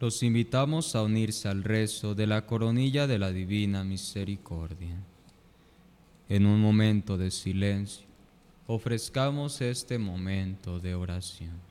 Los invitamos a unirse al rezo de la coronilla de la Divina Misericordia. En un momento de silencio, ofrezcamos este momento de oración.